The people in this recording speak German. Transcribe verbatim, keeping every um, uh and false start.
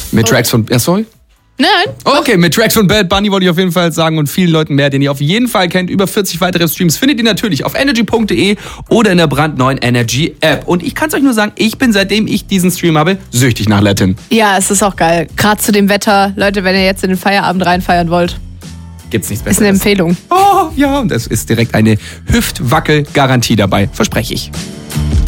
Mit Tracks von... Ja, sorry? Nein. Okay, mit Tracks von Bad Bunny wollte ich auf jeden Fall sagen und vielen Leuten mehr, den ihr auf jeden Fall kennt. Über vierzig weitere Streams findet ihr natürlich auf energy punkt de oder in der brandneuen Energy App. Und ich kann es euch nur sagen, ich bin, seitdem ich diesen Stream habe, süchtig nach Latin. Ja, es ist auch geil. Gerade zu dem Wetter. Leute, wenn ihr jetzt in den Feierabend reinfeiern wollt. Gibt's nichts Besseres. Ist eine Empfehlung. Oh, ja, und es ist direkt eine Hüftwackel-Garantie dabei. Verspreche ich.